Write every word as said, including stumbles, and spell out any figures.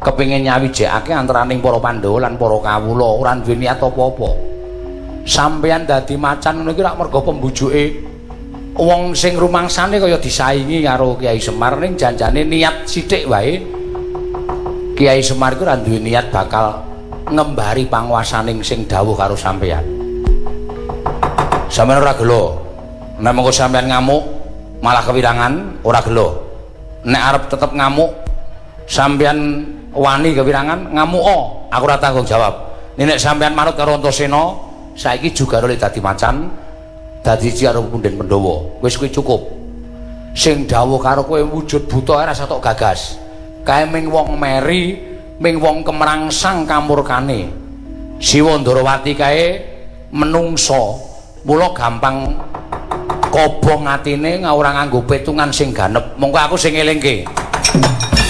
kepengin nyawijekake antaraning para Pandhawa lan para kawula ora duwe niat apa-apa. Sampeyan dadi macan ngono iki rak mergo pembujuke wong sing rumangsane kaya disaingi karo Kiai Semar ning janjane niat sithik wae. Kiai Semar iku ora duwe niat bakal ngembari panguwasaning sing dawuh karo sampeyan. Sampeyan ora gelo. Nek mengko sampeyan ngamuk malah kewirangan ora gelo. Nek arep tetep ngamuk sampeyan wani kewirangan ngamuk oh, aku ora tanggung jawab. Nek sampeyan manut karo Antasena saiki juga oleh dadi macan dadi siji karo Punden Pandhawa. Wis kuwi cukup. Sing dawuh karo kowe wujud buta ora satok gagas. Kae ming wong meri, ming wong kemrangsang kamurkane. Siwa Ndarawati kae menungso. Mula gampang kobong atine ora nganggo petungan sing ganep. Monggo aku sing elingke.